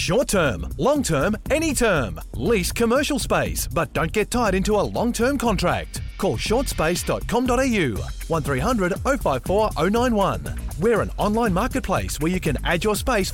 Short term, long term, any term. Lease commercial space, but don't get tied into a long-term contract. Call shortspace.com.au 1300 054 091. We're an online marketplace where you can add your space